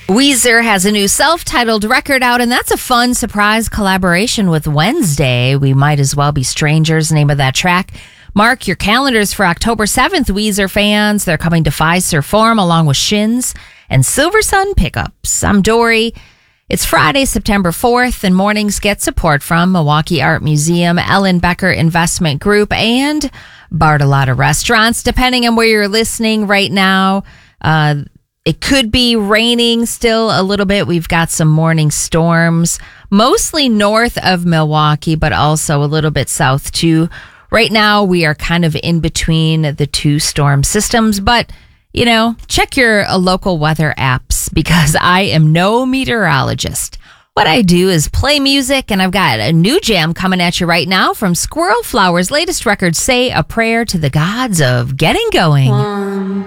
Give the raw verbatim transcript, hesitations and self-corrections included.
Weezer has a new self-titled record out, and that's a fun surprise collaboration with Wednesday. We Might As Well Be Strangers, name of that track. Mark your calendars for October seventh, Weezer fans. They're coming to Fiserv Forum along with Shins and Silver Sun Pickups. I'm Dory. It's Friday, September fourth, and mornings get support from Milwaukee Art Museum, Ellen Becker Investment Group, and Bartolotta Restaurants. Depending on where you're listening right now, uh, it could be raining still a little bit. We've got some morning storms, mostly north of Milwaukee, but also a little bit south too. Right now, we are kind of in between the two storm systems, but you know, check your uh, local weather apps because I am no meteorologist. What I do is play music, and I've got a new jam coming at you right now from Squirrel Flower's latest record, Say a Prayer to the Gods of Getting Going. One,